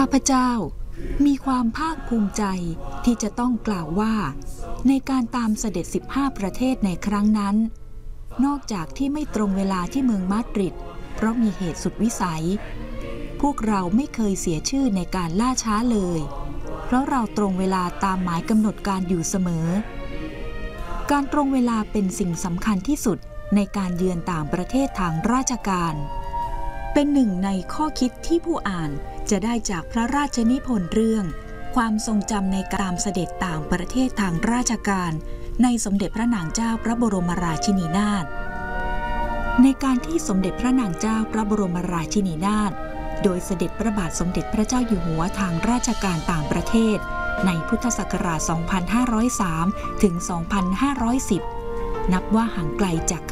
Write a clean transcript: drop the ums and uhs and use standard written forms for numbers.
พเจ้ามีความภาคภูมิใจที่จะต้องกล่าวว่าในการตามเสด็จ15ประเทศในครั้งนั้นนอกจากที่ไม่ตรงเวลาที่เมืองมาดริดเพราะมีเหตุสุดวิสัยพวกเราไม่เคยเสียชื่อในการล่าช้าเลยเพราะเราตรงเวลาตามหมายกำหนดการอยู่เสมอการตรงเวลาเป็นสิ่งสำคัญที่สุดในการเยือนต่างประเทศทางราชการเป็นหนึ่งในข้อคิดที่ผู้อ่านจะได้จากพระราชนิพนธ์เรื่องความทรงจำในการตามเสด็จต่างประเทศทางราชการในสมเด็จพระนางเจ้าพระบรมราชินีนาถในการที่สมเด็จพระนางเจ้าพระบรมราชินีนาถโดยเสด็จพระบาทสมเด็จพระเจ้าอยู่หัวทางราชการต่างประเทศในพุทธศักราช 2503 ถึง 2510 นับว่าห่างไกลจาก